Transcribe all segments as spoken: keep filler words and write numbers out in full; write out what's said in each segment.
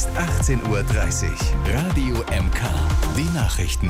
achtzehn Uhr dreißig. Radio M K. Die Nachrichten.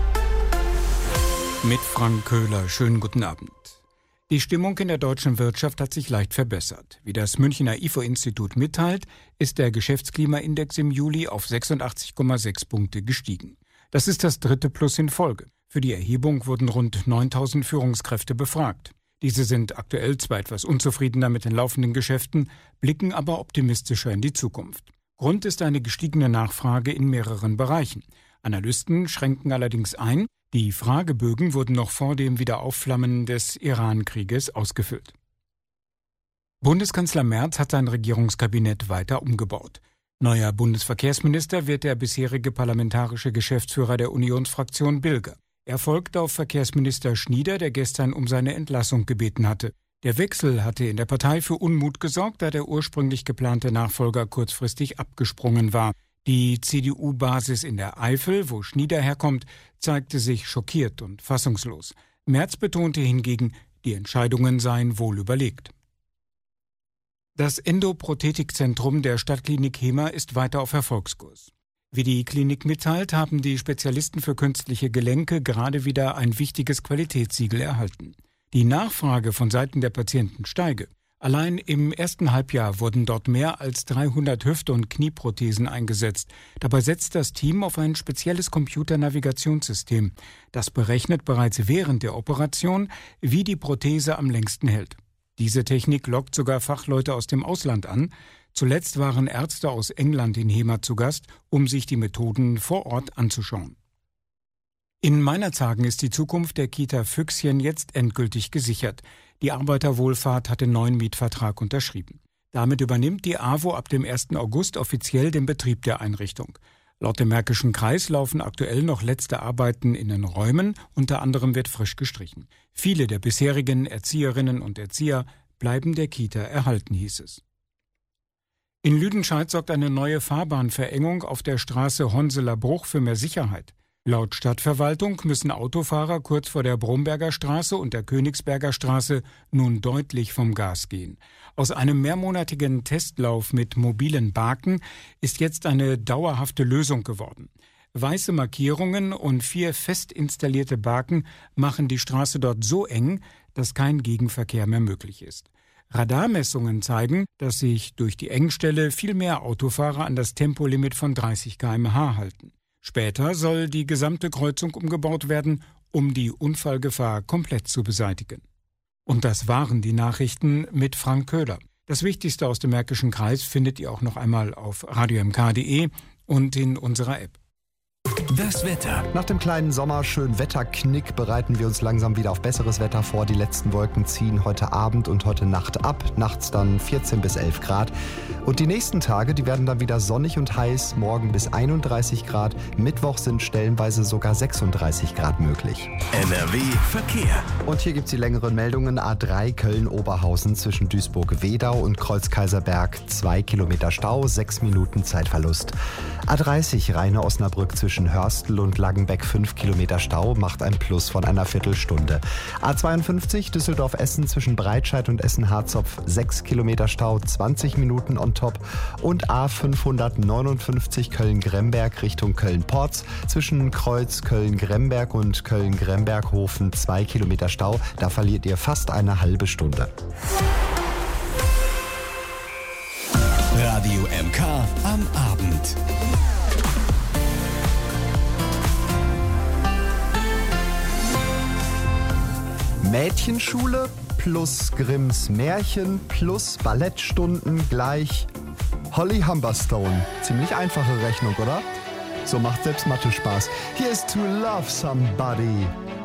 Mit Frank Köhler. Schönen guten Abend. Die Stimmung in der deutschen Wirtschaft hat sich leicht verbessert. Wie das Münchner I F O-Institut mitteilt, ist der Geschäftsklimaindex im Juli auf sechsundachtzig Komma sechs Punkte gestiegen. Das ist das dritte Plus in Folge. Für die Erhebung wurden rund neuntausend Führungskräfte befragt. Diese sind aktuell zwar etwas unzufriedener mit den laufenden Geschäften, blicken aber optimistischer in die Zukunft. Grund ist eine gestiegene Nachfrage in mehreren Bereichen. Analysten schränken allerdings ein, die Fragebögen wurden noch vor dem Wiederaufflammen des Iran-Krieges ausgefüllt. Bundeskanzler Merz hat sein Regierungskabinett weiter umgebaut. Neuer Bundesverkehrsminister wird der bisherige parlamentarische Geschäftsführer der Unionsfraktion Bilger. Er folgt auf Verkehrsminister Schnieder, der gestern um seine Entlassung gebeten hatte. Der Wechsel hatte in der Partei für Unmut gesorgt, da der ursprünglich geplante Nachfolger kurzfristig abgesprungen war. Die C D U-Basis in der Eifel, wo Schnieder herkommt, zeigte sich schockiert und fassungslos. Merz betonte hingegen, die Entscheidungen seien wohl überlegt. Das Endoprothetikzentrum der Stadtklinik Hema ist weiter auf Erfolgskurs. Wie die Klinik mitteilt, haben die Spezialisten für künstliche Gelenke gerade wieder ein wichtiges Qualitätssiegel erhalten. Die Nachfrage von Seiten der Patienten steige. Allein im ersten Halbjahr wurden dort mehr als dreihundert Hüft- und Knieprothesen eingesetzt. Dabei setzt das Team auf ein spezielles Computernavigationssystem. Das berechnet bereits während der Operation, wie die Prothese am längsten hält. Diese Technik lockt sogar Fachleute aus dem Ausland an. Zuletzt waren Ärzte aus England in Hema zu Gast, um sich die Methoden vor Ort anzuschauen. In Meinerzhagen ist die Zukunft der Kita Füchschen jetzt endgültig gesichert. Die Arbeiterwohlfahrt hat den neuen Mietvertrag unterschrieben. Damit übernimmt die A W O ab dem ersten August offiziell den Betrieb der Einrichtung. Laut dem Märkischen Kreis laufen aktuell noch letzte Arbeiten in den Räumen, unter anderem wird frisch gestrichen. Viele der bisherigen Erzieherinnen und Erzieher bleiben der Kita erhalten, hieß es. In Lüdenscheid sorgt eine neue Fahrbahnverengung auf der Straße Honseler Bruch für mehr Sicherheit. Laut Stadtverwaltung müssen Autofahrer kurz vor der Bromberger Straße und der Königsberger Straße nun deutlich vom Gas gehen. Aus einem mehrmonatigen Testlauf mit mobilen Baken ist jetzt eine dauerhafte Lösung geworden. Weiße Markierungen und vier fest installierte Baken machen die Straße dort so eng, dass kein Gegenverkehr mehr möglich ist. Radarmessungen zeigen, dass sich durch die Engstelle viel mehr Autofahrer an das Tempolimit von dreißig Kilometer pro Stunde halten. Später soll die gesamte Kreuzung umgebaut werden, um die Unfallgefahr komplett zu beseitigen. Und das waren die Nachrichten mit Frank Köhler. Das Wichtigste aus dem Märkischen Kreis findet ihr auch noch einmal auf radio m k punkt d e und in unserer App. Das Wetter. Nach dem kleinen Sommer-Schönwetterknick bereiten wir uns langsam wieder auf besseres Wetter vor. Die letzten Wolken ziehen heute Abend und heute Nacht ab. Nachts dann vierzehn bis elf Grad. Und die nächsten Tage, die werden dann wieder sonnig und heiß. Morgen bis einunddreißig Grad. Mittwoch sind stellenweise sogar sechsunddreißig Grad möglich. N R W Verkehr. Und hier gibt es die längeren Meldungen. A drei Köln-Oberhausen zwischen Duisburg-Wedau und Kreuz-Kaiserberg. Zwei Kilometer Stau, sechs Minuten Zeitverlust. A dreißig Rheine-Osnabrück zwischen Hörstel und Langenbeck fünf Kilometer Stau, macht ein Plus von einer Viertelstunde. A zweiundfünfzig Düsseldorf-Essen zwischen Breitscheid und Essen-Harzopf sechs Kilometer Stau, zwanzig Minuten on top. Und A fünfhundertneunundfünfzig Köln-Gremberg Richtung Köln-Porz zwischen Kreuz Köln-Gremberg und Köln-Gremberg-Hofen zwei Kilometer Stau. Da verliert ihr fast eine halbe Stunde. Radio M K am Abend. Mädchenschule plus Grimms Märchen plus Ballettstunden gleich Holly Humberstone. Ziemlich einfache Rechnung, oder? So macht selbst Mathe Spaß. Hier ist To Love Somebody.